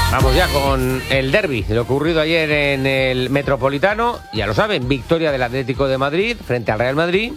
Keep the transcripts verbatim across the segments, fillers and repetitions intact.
Vamos ya con el derbi, lo ocurrido ayer en el Metropolitano. Ya lo saben, victoria del Atlético de Madrid frente al Real Madrid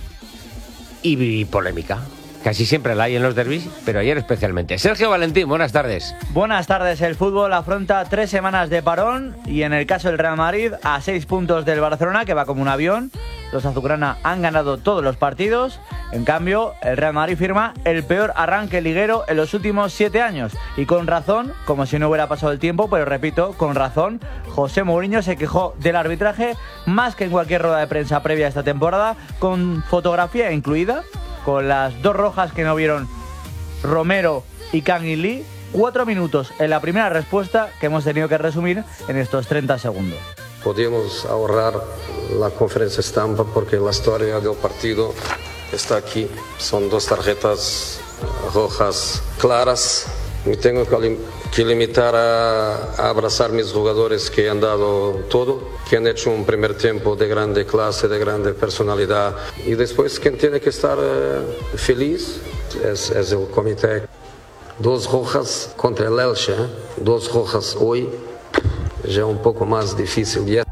y polémica. Casi siempre la hay en los derbis, pero ayer especialmente. Sergio Valentín, buenas tardes. Buenas tardes. El fútbol afronta tres semanas de parón y en el caso del Real Madrid a seis puntos del Barcelona, que va como un avión. Los azulgrana han ganado todos los partidos. En cambio, el Real Madrid firma el peor arranque liguero en los últimos siete años. Y con razón, como si no hubiera pasado el tiempo, pero repito, con razón, José Mourinho se quejó del arbitraje más que en cualquier rueda de prensa previa a esta temporada, con fotografía incluida, con las dos rojas que no vieron Romero y Kang In Lee. Cuatro minutos en la primera respuesta que hemos tenido que resumir en estos treinta segundos. Podemos ahorrar la conferencia estampa porque la historia del partido está aquí. Son dos tarjetas rojas claras. Me tengo que, que limitar a, a abrazar mis jugadores que han dado todo, que han hecho un primer tiempo de grande clase, de grande personalidad. Y después quien tiene que estar eh, feliz es, es el comité. Dos rojas contra el Elche, ¿eh? Dos rojas hoy, ya un poco más difícil.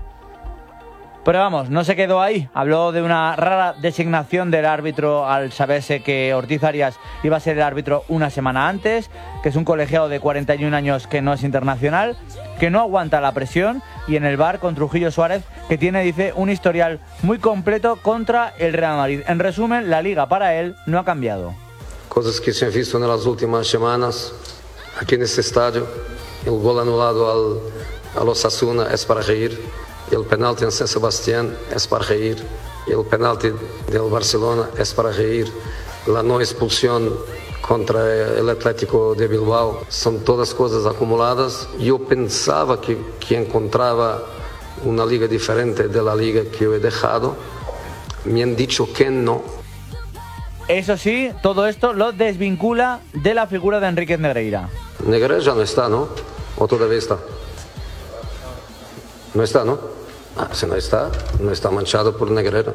Pero vamos, no se quedó ahí. Habló de una rara designación del árbitro al saberse que Ortiz Arias iba a ser el árbitro una semana antes, que es un colegiado de cuarenta y un años que no es internacional, que no aguanta la presión, y en el V A R con Trujillo Suárez, que tiene, dice, un historial muy completo contra el Real Madrid. En resumen, la liga para él no ha cambiado. Cosas que se han visto en las últimas semanas aquí en este estadio. El gol anulado al, al Osasuna es para reír. El penalti en San Sebastián es para reír. El penalti del Barcelona es para reír. La no expulsión contra el Atlético de Bilbao son todas cosas acumuladas. Yo pensaba que, que encontraba una liga diferente de la liga que yo he dejado. Me han dicho que no. Eso sí, todo esto lo desvincula de la figura de Enríquez Negreira. Negreira ya no está, ¿no? ¿O todavía está? No está, ¿no? Ah, si no está, no está manchado por Negreira.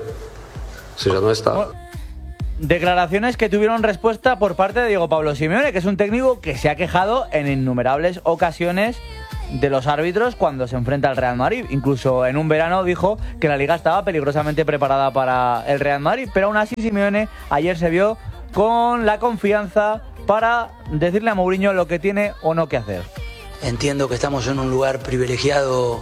Si ya no está. Bueno, declaraciones que tuvieron respuesta por parte de Diego Pablo Simeone, que es un técnico que se ha quejado en innumerables ocasiones de los árbitros cuando se enfrenta al Real Madrid. Incluso en un verano dijo que la liga estaba peligrosamente preparada para el Real Madrid, pero aún así Simeone ayer se vio con la confianza para decirle a Mourinho lo que tiene o no que hacer. Entiendo que estamos en un lugar privilegiado,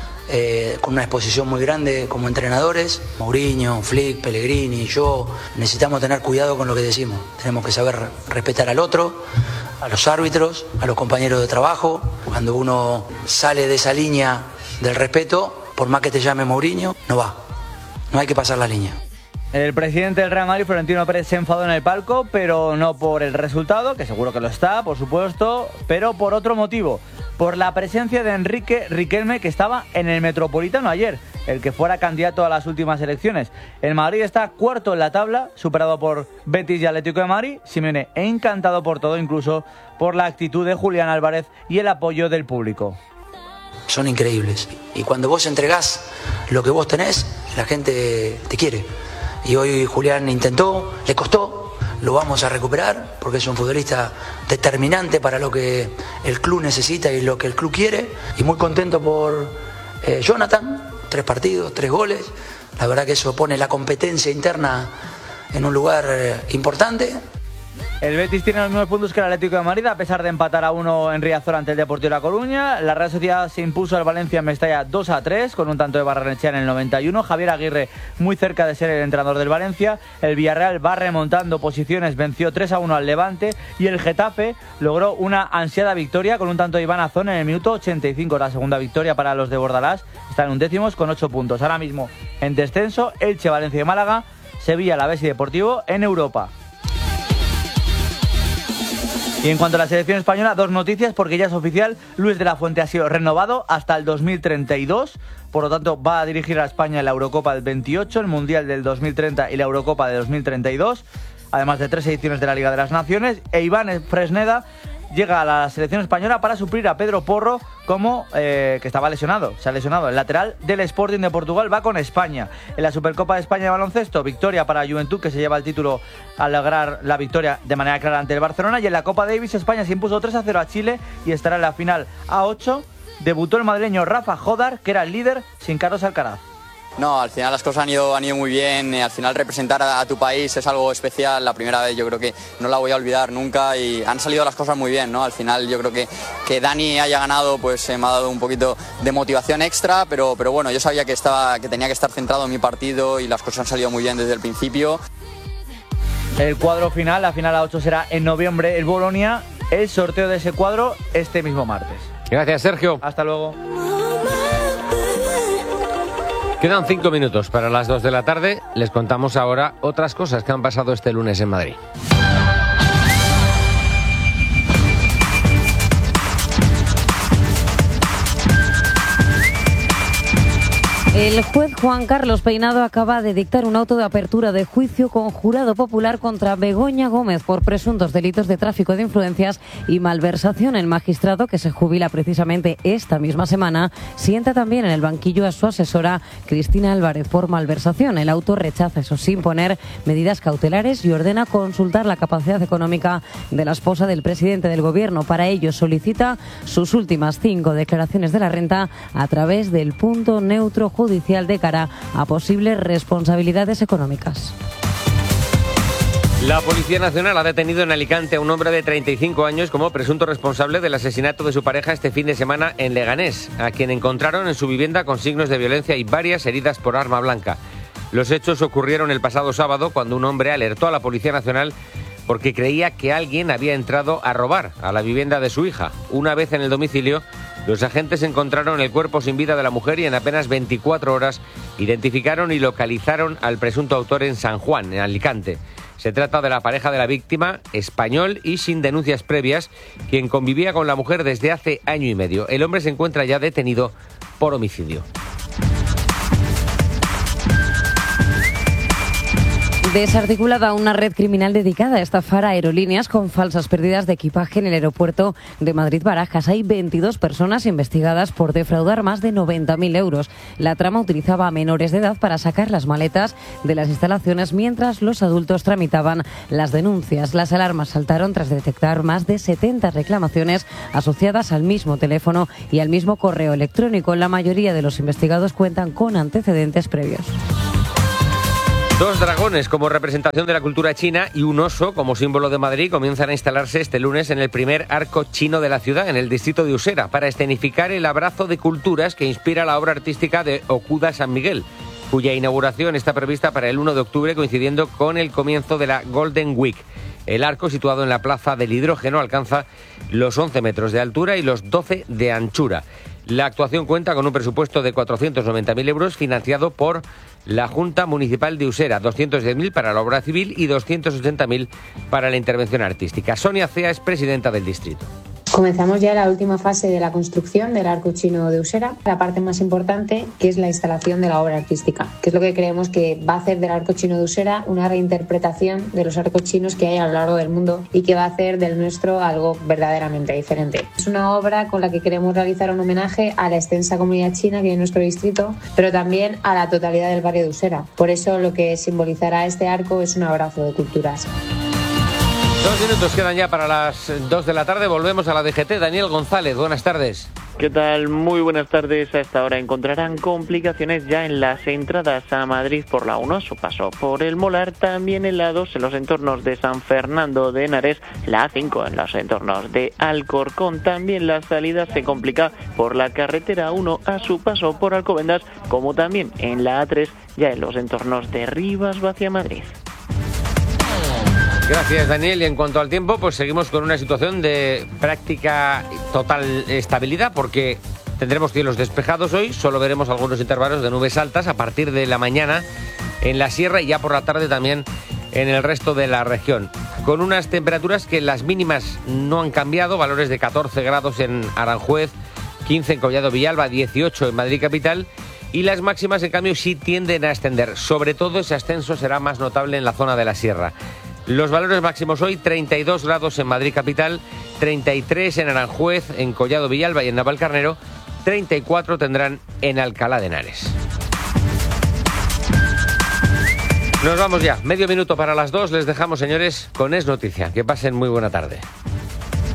eh, con una exposición muy grande como entrenadores. Mourinho, Flick, Pellegrini, yo, necesitamos tener cuidado con lo que decimos. Tenemos que saber respetar al otro, a los árbitros, a los compañeros de trabajo. Cuando uno sale de esa línea del respeto, por más que te llame Mourinho, no va. No hay que pasar la línea. El presidente del Real Madrid, Florentino Pérez, se enfadó en el palco, pero no por el resultado, que seguro que lo está, por supuesto, pero por otro motivo, por la presencia de Enrique Riquelme, que estaba en el Metropolitano ayer, el que fuera candidato a las últimas elecciones. El Madrid está cuarto en la tabla, superado por Betis y Atlético de Madrid. Simeone encantado por todo, incluso por la actitud de Julián Álvarez y el apoyo del público. Son increíbles. Y cuando vos entregás lo que vos tenés, la gente te quiere. Y hoy Julián intentó, le costó, lo vamos a recuperar porque es un futbolista determinante para lo que el club necesita y lo que el club quiere. Y muy contento por eh, Jonathan, tres partidos, tres goles. La verdad que eso pone la competencia interna en un lugar eh, importante. El Betis tiene los mismos puntos que el Atlético de Madrid, a pesar de empatar a uno en Riazor ante el Deportivo de La Coruña. La Real Sociedad se impuso al Valencia en Mestalla dos a tres, con un tanto de Barrenechea en el noventa y uno. Javier Aguirre muy cerca de ser el entrenador del Valencia. El Villarreal va remontando posiciones, venció tres a uno al Levante. Y el Getafe logró una ansiada victoria con un tanto de Iván Azón en el minuto ochenta y cinco. La segunda victoria para los de Bordalás. Están undécimos con ocho puntos. Ahora mismo en descenso, Elche, Valencia y Málaga. Sevilla, Alavés y Deportivo en Europa. Y en cuanto a la selección española, dos noticias, porque ya es oficial. Luis de la Fuente ha sido renovado hasta el dos mil treinta y dos. Por lo tanto, va a dirigir a España en la Eurocopa del veintiocho, el Mundial del dos mil treinta y la Eurocopa de dos mil treinta y dos. Además de tres ediciones de la Liga de las Naciones. E Iván Fresneda llega a la selección española para suplir a Pedro Porro, como eh, que estaba lesionado. Se ha lesionado. El lateral del Sporting de Portugal va con España. En la Supercopa de España de baloncesto, victoria para Juventud, que se lleva el título al lograr la victoria de manera clara ante el Barcelona. Y en la Copa Davis, España se impuso tres a cero a Chile y estará en la final a ocho. Debutó el madrileño Rafa Jodar, que era el líder, sin Carlos Alcaraz. No, al final las cosas han ido, han ido muy bien. Al final representar a, a tu país es algo especial. La primera vez yo creo que no la voy a olvidar nunca y han salido las cosas muy bien, ¿no? Al final yo creo que que Dani haya ganado pues eh, me ha dado un poquito de motivación extra, pero, pero bueno, yo sabía que, estaba, que tenía que estar centrado en mi partido y las cosas han salido muy bien desde el principio. El cuadro final, la final a ocho será en noviembre el Bolonia. El sorteo de ese cuadro este mismo martes. Gracias, Sergio. Hasta luego. Quedan cinco minutos para las dos de la tarde. Les contamos ahora otras cosas que han pasado este lunes en Madrid. El juez Juan Carlos Peinado acaba de dictar un auto de apertura de juicio con jurado popular contra Begoña Gómez por presuntos delitos de tráfico de influencias y malversación. El magistrado, que se jubila precisamente esta misma semana, sienta también en el banquillo a su asesora Cristina Álvarez por malversación. El auto rechaza, eso sí, imponer medidas cautelares y ordena consultar la capacidad económica de la esposa del presidente del gobierno. Para ello solicita sus últimas cinco declaraciones de la renta a través del punto neutro judicial de cara a posibles responsabilidades económicas. La Policía Nacional ha detenido en Alicante a un hombre de treinta y cinco años como presunto responsable del asesinato de su pareja este fin de semana en Leganés, a quien encontraron en su vivienda con signos de violencia y varias heridas por arma blanca. Los hechos ocurrieron el pasado sábado cuando un hombre alertó a la Policía Nacional porque creía que alguien había entrado a robar a la vivienda de su hija. Una vez en el domicilio, los agentes encontraron el cuerpo sin vida de la mujer y en apenas veinticuatro horas identificaron y localizaron al presunto autor en San Juan, en Alicante. Se trata de la pareja de la víctima, español y sin denuncias previas, quien convivía con la mujer desde hace año y medio. El hombre se encuentra ya detenido por homicidio. Desarticulada una red criminal dedicada a estafar a aerolíneas con falsas pérdidas de equipaje en el aeropuerto de Madrid-Barajas. Hay veintidós personas investigadas por defraudar más de noventa mil euros. La trama utilizaba a menores de edad para sacar las maletas de las instalaciones mientras los adultos tramitaban las denuncias. Las alarmas saltaron tras detectar más de setenta reclamaciones asociadas al mismo teléfono y al mismo correo electrónico. La mayoría de los investigados cuentan con antecedentes previos. Dos dragones como representación de la cultura china y un oso como símbolo de Madrid comienzan a instalarse este lunes en el primer arco chino de la ciudad, en el distrito de Usera, para escenificar el abrazo de culturas que inspira la obra artística de Okuda San Miguel, cuya inauguración está prevista para el uno de octubre, coincidiendo con el comienzo de la Golden Week. El arco, situado en la Plaza del Hidrógeno, alcanza los once metros de altura y los doce de anchura. La actuación cuenta con un presupuesto de cuatrocientos noventa mil euros financiado por la Junta Municipal de Usera, doscientos diez mil para la obra civil y doscientos ochenta mil para la intervención artística. Sonia Cea es presidenta del distrito. Comenzamos ya la última fase de la construcción del arco chino de Usera, la parte más importante, que es la instalación de la obra artística, que es lo que creemos que va a hacer del arco chino de Usera una reinterpretación de los arcos chinos que hay a lo largo del mundo y que va a hacer del nuestro algo verdaderamente diferente. Es una obra con la que queremos realizar un homenaje a la extensa comunidad china que hay en nuestro distrito, pero también a la totalidad del barrio de Usera. Por eso lo que simbolizará este arco es un abrazo de culturas. Dos minutos quedan ya para las dos de la tarde. Volvemos a la D G T. Daniel González, buenas tardes. ¿Qué tal? Muy buenas tardes. A esta hora encontrarán complicaciones ya en las entradas a Madrid por la uno, a su paso por el Molar, también en la dos en los entornos de San Fernando de Henares, la A cinco en los entornos de Alcorcón. También la salida se complica por la carretera uno a su paso por Alcobendas, como también en la A tres ya en los entornos de Rivas hacia Madrid. Gracias, Daniel. Y en cuanto al tiempo, pues seguimos con una situación de práctica total estabilidad, porque tendremos cielos despejados hoy, solo veremos algunos intervalos de nubes altas a partir de la mañana en la sierra y ya por la tarde también en el resto de la región, con unas temperaturas que las mínimas no han cambiado, valores de catorce grados en Aranjuez, quince en Collado Villalba, dieciocho en Madrid capital, y las máximas en cambio sí tienden a ascender. Sobre todo ese ascenso será más notable en la zona de la sierra. Los valores máximos hoy: treinta y dos grados en Madrid capital, treinta y tres en Aranjuez, en Collado Villalba y en Navalcarnero, treinta y cuatro tendrán en Alcalá de Henares. Nos vamos ya, medio minuto para las dos, les dejamos, señores, con Es Noticia. Que pasen muy buena tarde.